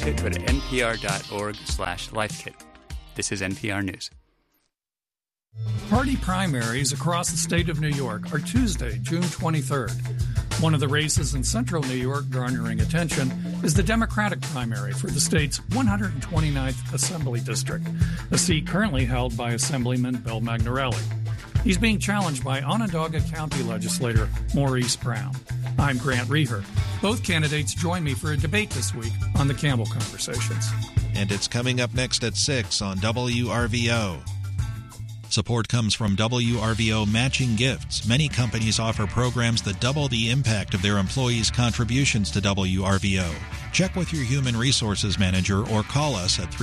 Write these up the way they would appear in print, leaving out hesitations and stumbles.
LifeKit, go to npr.org/lifekit. This is NPR News. Party primaries across the state of New York are Tuesday, June 23rd. One of the races in central New York garnering attention is the Democratic primary for the state's 129th Assembly District, a seat currently held by Assemblyman Bill Magnarelli. He's being challenged by Onondaga County legislator Maurice Brown. I'm Grant Reher. Both candidates join me for a debate this week on the Campbell Conversations. And it's coming up next at 6 on WRVO. Support comes from WRVO Matching Gifts. Many companies offer programs that double the impact of their employees' contributions to WRVO. Check with your human resources manager or call us at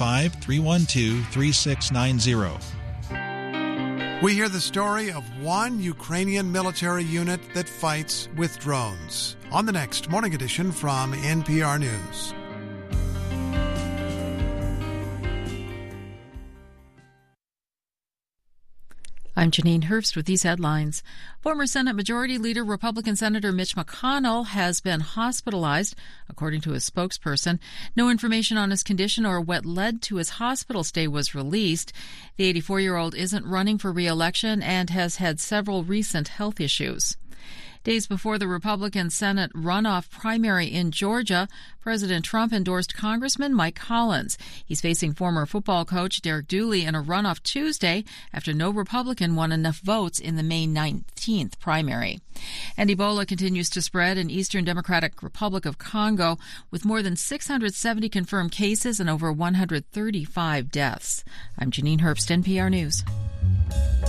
315-312-3690. We hear the story of one Ukrainian military unit that fights with drones on the next Morning Edition from NPR News. I'm Janine Herbst with these headlines. Former Senate Majority Leader Republican Senator Mitch McConnell has been hospitalized, according to his spokesperson. No information on his condition or what led to his hospital stay was released. The 84-year-old isn't running for re-election and has had several recent health issues. Days before the Republican Senate runoff primary in Georgia, President Trump endorsed Congressman Mike Collins. He's facing former football coach Derek Dooley in a runoff Tuesday after no Republican won enough votes in the May 19th primary. And Ebola continues to spread in Eastern Democratic Republic of Congo, with more than 670 confirmed cases and over 135 deaths. I'm Janine Herbst, NPR News.